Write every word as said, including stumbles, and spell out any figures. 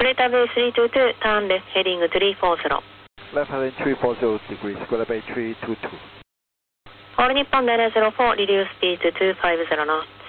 Square Bay three two two, turn left heading three four zero. Left heading three four zero degrees, Square Bay three two two. All Nippon nine zero four, reduce speed to two five zero knots.